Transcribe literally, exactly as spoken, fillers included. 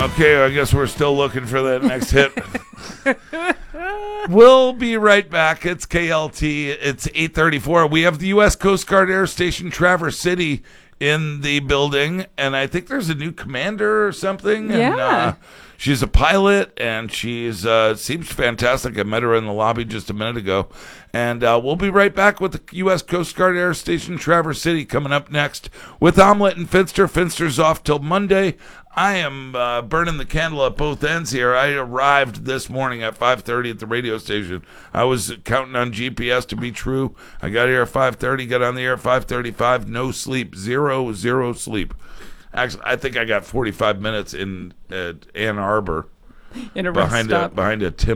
Okay, I guess we're still looking for that next hit. We'll be right back. It's K L T. It's eight thirty-four. We have the U S Coast Guard Air Station Traverse City in the building, and I think there's a new commander or something. Yeah. And, uh, she's a pilot, and she's uh, seems fantastic. I met her in the lobby just a minute ago. And uh, we'll be right back with the U S Coast Guard Air Station Traverse City coming up next with Omelette and Finster. Finster's off till Monday. I am uh, burning the candle at both ends here. I arrived this morning at five thirty at the radio station. I was counting on G P S to be true. I got here at five thirty, got on the air at five thirty-five. No sleep. Zero, zero sleep. Actually, I think I got forty-five minutes in uh, Ann Arbor in a rest behind stop. a behind a Tim